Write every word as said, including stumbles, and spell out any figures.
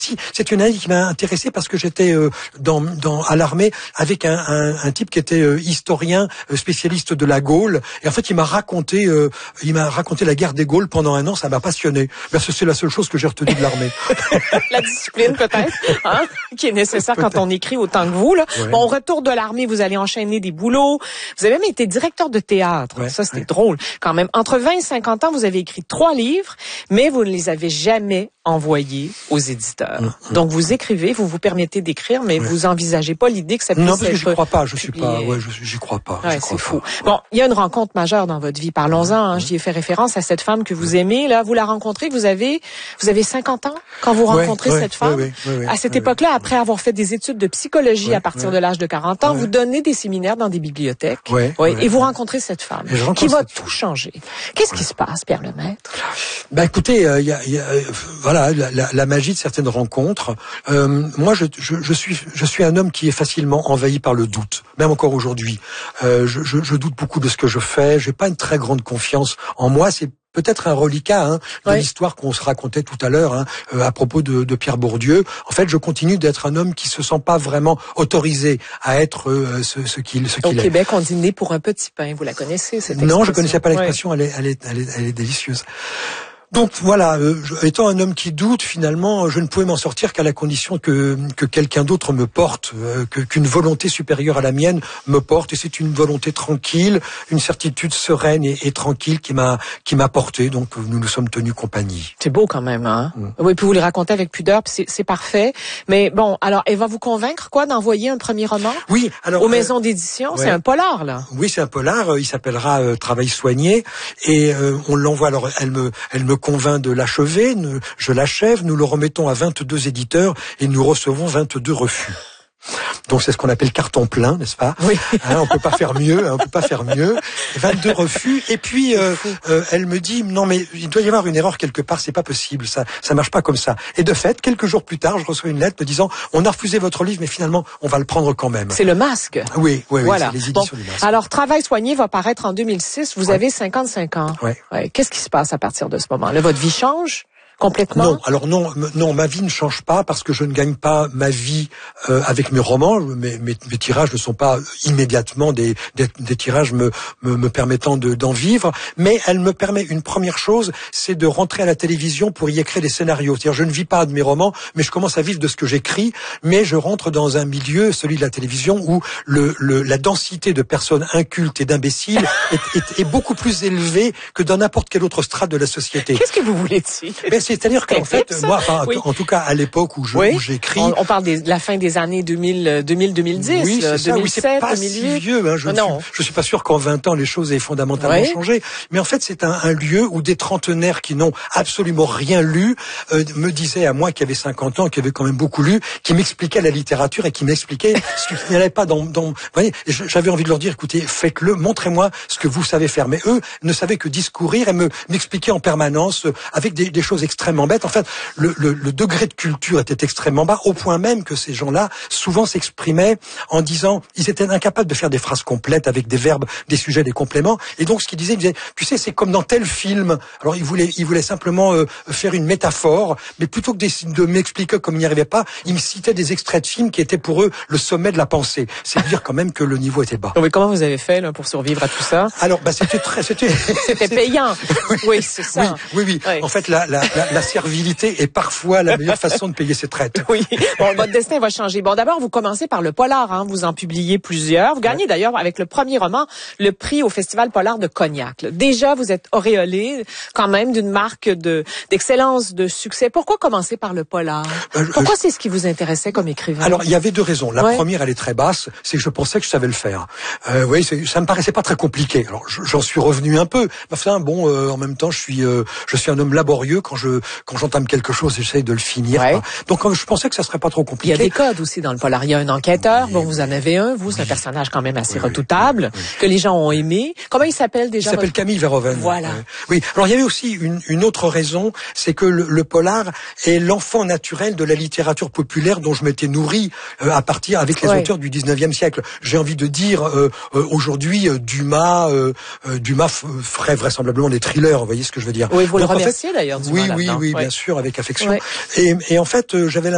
Si, c'est une année qui m'a intéressé parce que j'étais euh, dans, dans à l'armée avec un, un, un type qui était euh, historien, euh, spécialiste de la Gaule. Et en fait, il m'a raconté, euh, il m'a raconté la guerre des Gaules pendant un an. Ça m'a passionné. Parce que c'est la seule chose que j'ai retenue de l'armée. La discipline peut-être, hein, qui est nécessaire peut-être quand on écrit autant que vous. Là. Ouais. Bon, au retour de l'armée, vous allez enchaîner des boulots. Vous avez même été directeur de théâtre. Ouais, ça, c'était ouais. drôle. Quand même, entre vingt et cinquante ans, vous avez écrit trois livres, mais vous ne les avez jamais envoyés aux éditeurs. Mmh. Donc, vous écrivez, vous vous permettez d'écrire, mais ouais. vous envisagez pas l'idée que ça puisse être... Non, parce que j'y crois pas. Je suis pas... Ouais, j'y crois pas. Ouais, c'est fou. Bon, il y a une rencontre majeure dans votre vie. Parlons-en. Hein. Mmh. J'y ai fait référence à cette femme que vous aimez. Là, vous la rencontrez. Vous avez, vous avez cinquante ans quand vous rencontrez ouais, cette ouais, femme. Ouais, ouais, ouais, à cette ouais, époque-là, ouais. après avoir fait des études de psychologie ouais, à partir ouais. de l'âge de quarante ans, ouais. vous donnez des séminaires dans des bibliothèques. Ouais, ouais, ouais, et vous ouais. rencontrez cette femme qui va tout changer. Qu'est-ce ouais. qui se passe, Pierre Lemaître? Ben écoutez, il euh, y, a, y a, euh, voilà, la, la, la magie de certaines rencontres. Euh, moi, je, je, je suis, je suis un homme qui est facilement envahi par le doute, même encore aujourd'hui. Euh, je, je, je doute beaucoup de ce que je fais. J'ai pas une très grande confiance en moi. C'est peut-être un reliquat hein, de oui. l'histoire qu'on se racontait tout à l'heure hein, euh, à propos de, de Pierre Bourdieu. En fait, je continue d'être un homme qui se sent pas vraiment autorisé à être euh, ce, ce qu'il ce qu'il est. Au Québec, on dit né pour un petit pain. Vous la connaissez cette expression? Non, je connaissais pas l'expression. Ouais. Elle est, elle est, elle est, elle est délicieuse. Donc voilà, euh, je, étant un homme qui doute, finalement, je ne pouvais m'en sortir qu'à la condition que que quelqu'un d'autre me porte, euh, que qu'une volonté supérieure à la mienne me porte. Et c'est une volonté tranquille, une certitude sereine et, et tranquille qui m'a qui m'a porté. Donc nous nous sommes tenus compagnie. C'est beau quand même, hein. Mm. Oui, puis vous les racontez avec pudeur, puis c'est c'est parfait. Mais bon, alors elle va vous convaincre quoi d'envoyer un premier roman? Oui, alors aux euh, maisons d'édition, ouais. c'est un polar là. Oui, c'est un polar. Il s'appellera euh, Travail soigné et euh, on l'envoie. Alors elle me elle me convainc de l'achever, je l'achève, nous le remettons à vingt-deux éditeurs et nous recevons vingt-deux refus. Donc c'est ce qu'on appelle carton plein, n'est-ce pas? Oui. Hein, on peut pas faire mieux, hein, on peut pas faire mieux. vingt-deux refus et puis euh, euh, elle me dit non mais il doit y avoir une erreur quelque part, c'est pas possible, ça ça marche pas comme ça. Et de fait, quelques jours plus tard, je reçois une lettre me disant on a refusé votre livre mais finalement on va le prendre quand même. C'est le Masque. Oui, oui, oui, voilà. c'est les éditions bon. du Masque. Alors Travail soigné va paraître en deux mille six, vous ouais. avez cinquante-cinq ans. Ouais. Ouais. Qu'est-ce qui se passe à partir de ce moment-là? Votre vie change? Complètement? Non, alors non, non, ma vie ne change pas parce que je ne gagne pas ma vie euh, avec mes romans. Mes, mes, mes tirages ne sont pas immédiatement des, des, des tirages me, me, me permettant de, d'en vivre, mais elle me permet une première chose, c'est de rentrer à la télévision pour y écrire des scénarios. C'est-à-dire, je ne vis pas de mes romans, mais je commence à vivre de ce que j'écris, mais je rentre dans un milieu, celui de la télévision, où le, le, la densité de personnes incultes et d'imbéciles est, est, est beaucoup plus élevée que dans n'importe quelle autre strate de la société. Qu'est-ce que vous voulez dire? Mais c'est-à-dire qu'en fait, moi, enfin, oui. en tout cas, à l'époque où je, oui. où j'écris, on, on parle de la fin des années deux mille, deux mille, deux mille dix, oui, là, c'est deux mille sept, oui, c'est pas deux mille huit. Si vieux, hein, je ne non. suis, je suis pas sûr qu'en vingt ans les choses aient fondamentalement oui. changé. Mais en fait, c'est un, un lieu où des trentenaires qui n'ont absolument rien lu euh, me disaient à moi qui avait cinquante ans, qui avait quand même beaucoup lu, qui m'expliquaient la littérature et qui m'expliquaient ce qui n'allait pas dans, dans. Vous voyez, j'avais envie de leur dire, écoutez, faites-le, montrez-moi ce que vous savez faire. Mais eux ne savaient que discourir et me m'expliquer en permanence euh, avec des, des choses extrêmement bêtes. En fait, le, le, le degré de culture était extrêmement bas, au point même que ces gens-là souvent s'exprimaient en disant, ils étaient incapables de faire des phrases complètes avec des verbes, des sujets, des compléments. Et donc, ce qu'ils disaient, ils disaient, tu sais, c'est comme dans tel film. Alors, ils voulaient, ils voulaient simplement euh, faire une métaphore, mais plutôt que de, de m'expliquer comme ils n'y arrivaient pas, ils me citaient des extraits de films qui étaient pour eux le sommet de la pensée. C'est dire quand même que le niveau était bas. Mais comment vous avez fait là, pour survivre à tout ça? Alors, bah, c'était très, c'était, c'était payant. Oui, oui c'est ça. Oui, oui, oui. oui. En fait, la, la, la, la servilité est parfois la meilleure façon de payer ses traites. Oui. Bon, votre destin va changer. Bon, d'abord, vous commencez par le polar, hein. Vous en publiez plusieurs. Vous gagnez ouais. d'ailleurs avec le premier roman le prix au Festival Polar de Cognac. Là. Déjà, vous êtes auréolé quand même d'une marque de d'excellence, de succès. Pourquoi commencer par le polar? Euh, Pourquoi je... c'est ce qui vous intéressait comme écrivain? Alors, il y avait deux raisons. La ouais. première, elle est très basse, c'est que je pensais que je savais le faire. Euh, oui, ça me paraissait pas très compliqué. Alors, j'en suis revenu un peu. Enfin, bon, euh, en même temps, je suis, euh, je suis un homme laborieux. Quand je, quand j'entame quelque chose, j'essaye de le finir. Ouais. Donc, je pensais que ça serait pas trop compliqué. Il y a des codes aussi dans le polar. Il y a un enquêteur. Oui, bon, vous en avez un. Vous, c'est oui. un personnage quand même assez oui, redoutable, oui, oui. que les gens ont aimé. Comment il s'appelle déjà? Il s'appelle votre... Camille Verhoeven. Voilà. Oui. Alors, il y avait aussi une, une autre raison, c'est que le, le polar est l'enfant naturel de la littérature populaire dont je m'étais nourri euh, à partir avec les ouais. auteurs du dix-neuvième siècle. J'ai envie de dire, euh, euh, aujourd'hui, euh, Dumas, euh, euh, Dumas ferait vraisemblablement des thrillers. Vous voyez ce que je veux dire? Oui, vous Donc, le remerciez en fait, d'ailleurs. Dumas, oui, oui, oui, ouais. bien sûr, avec affection. Ouais. Et, et en fait, euh, j'avais